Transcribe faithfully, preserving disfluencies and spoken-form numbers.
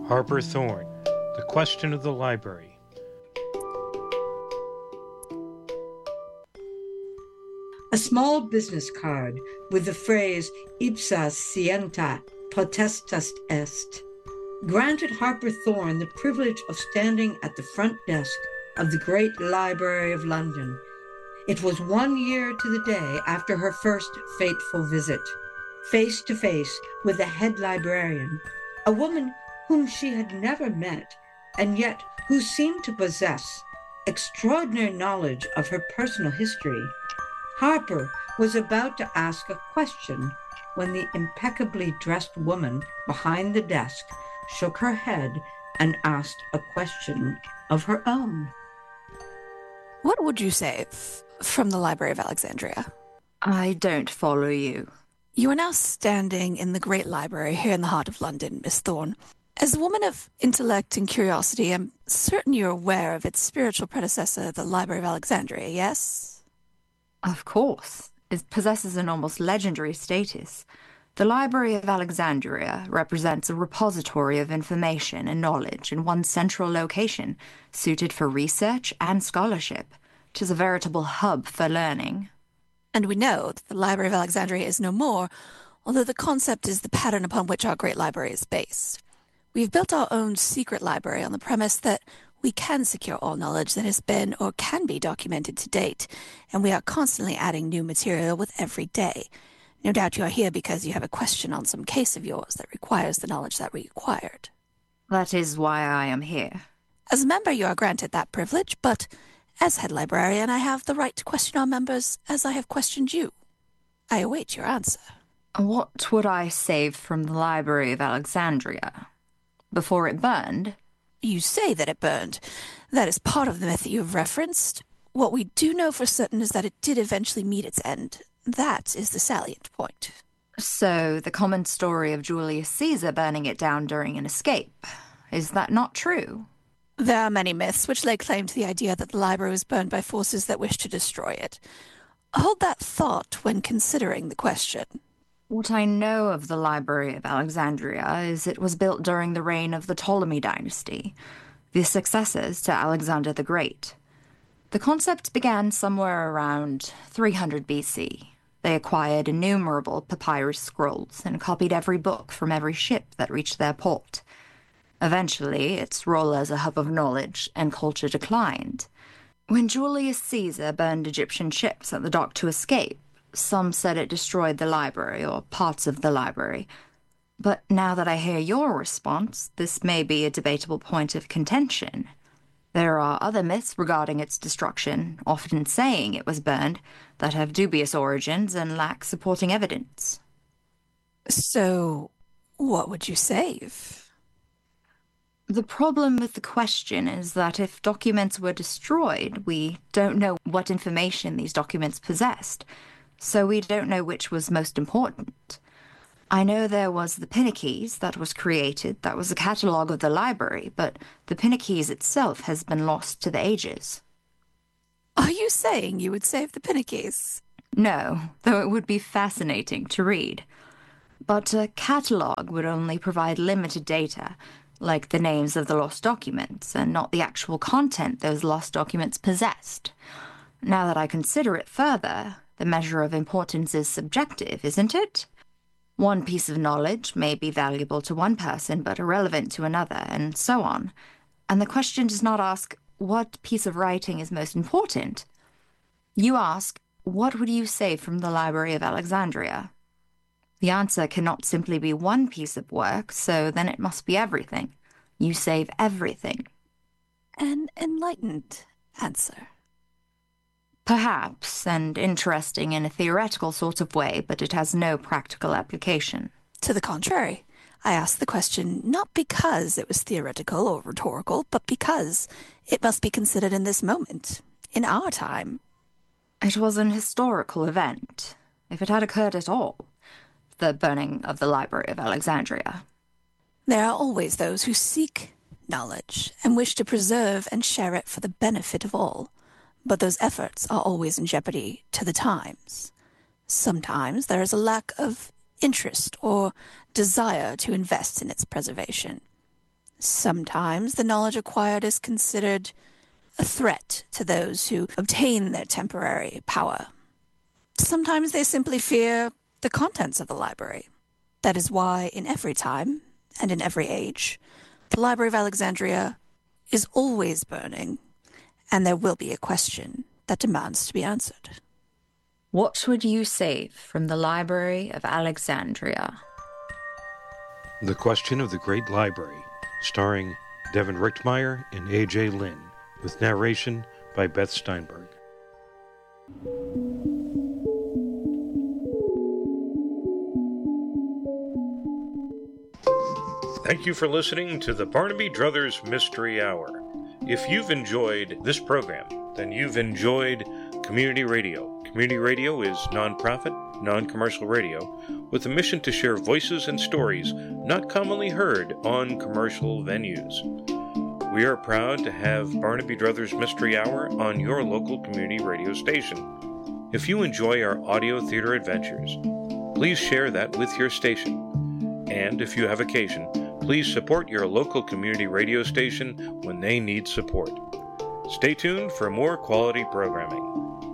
Harper Thorne, The Question of the Library. A small business card with the phrase "Ipsa scientia potestas est" granted Harper Thorne the privilege of standing at the front desk of the Great Library of London. It was one year to the day after her first fateful visit, face to face with the head librarian, a woman whom she had never met, and yet who seemed to possess extraordinary knowledge of her personal history. Harper was about to ask a question when the impeccably dressed woman behind the desk shook her head and asked a question of her own. What would you save from the Library of Alexandria? I don't follow you. You are now standing in the Great Library here in the heart of London, Miss Thorne. As a woman of intellect and curiosity, I'm certain you're aware of its spiritual predecessor, the Library of Alexandria, yes? Of course. It possesses an almost legendary status. The Library of Alexandria represents a repository of information and knowledge in one central location, suited for research and scholarship. It is a veritable hub for learning. And we know that the Library of Alexandria is no more, although the concept is the pattern upon which our great library is based. We've built our own secret library on the premise that we can secure all knowledge that has been or can be documented to date, and we are constantly adding new material with every day. No doubt you are here because you have a question on some case of yours that requires the knowledge that we acquired. That is why I am here. As a member, you are granted that privilege, but as head librarian, I have the right to question our members as I have questioned you. I await your answer. What would I save from the Library of Alexandria? Before it burned? You say that it burned. That is part of the myth that you have referenced. What we do know for certain is that it did eventually meet its end. That is the salient point. So, the common story of Julius Caesar burning it down during an escape, is that not true? There are many myths which lay claim to the idea that the library was burned by forces that wished to destroy it. Hold that thought when considering the question. What I know of the Library of Alexandria is it was built during the reign of the Ptolemy dynasty, the successors to Alexander the Great. The concept began somewhere around three hundred B C. They acquired innumerable papyrus scrolls and copied every book from every ship that reached their port. Eventually, its role as a hub of knowledge and culture declined. When Julius Caesar burned Egyptian ships at the dock to escape, some said it destroyed the library or parts of the library. But now that I hear your response, this may be a debatable point of contention. There are other myths regarding its destruction, often saying it was burned, that have dubious origins and lack supporting evidence. So, what would you save? The problem with the question is that if documents were destroyed, we don't know what information these documents possessed, so we don't know which was most important. I know there was the Pinnaces that was created, that was a catalogue of the library, but the Pinnaces itself has been lost to the ages. Are you saying you would save the Pinnaces? No, though it would be fascinating to read. But a catalogue would only provide limited data, like the names of the lost documents, and not the actual content those lost documents possessed. Now that I consider it further, the measure of importance is subjective, isn't it? One piece of knowledge may be valuable to one person but irrelevant to another, and so on. And the question does not ask, what piece of writing is most important? You ask, what would you save from the Library of Alexandria? The answer cannot simply be one piece of work, so then it must be everything. You save everything. An enlightened answer. Perhaps, and interesting in a theoretical sort of way, but it has no practical application. To the contrary, I asked the question not because it was theoretical or rhetorical, but because it must be considered in this moment, in our time. It was an historical event, if it had occurred at all, the burning of the Library of Alexandria. There are always those who seek knowledge and wish to preserve and share it for the benefit of all. But those efforts are always in jeopardy to the times. Sometimes there is a lack of interest or desire to invest in its preservation. Sometimes the knowledge acquired is considered a threat to those who obtain their temporary power. Sometimes they simply fear the contents of the library. That is why, in every time and in every age, the Library of Alexandria is always burning, and there will be a question that demands to be answered. What would you save from the Library of Alexandria? The Question of the Great Library, starring Devin Richtmeyer and A J Lynn, with narration by Beth Steinberg. Thank you for listening to the Barnaby Druthers Mystery Hour. If you've enjoyed this program, then you've enjoyed community radio. Community radio is nonprofit, non-commercial radio with a mission to share voices and stories not commonly heard on commercial venues. We are proud to have Barnaby Druthers Mystery Hour on your local community radio station. If you enjoy our audio theater adventures, please share that with your station. And if you have occasion, please support your local community radio station when they need support. Stay tuned for more quality programming.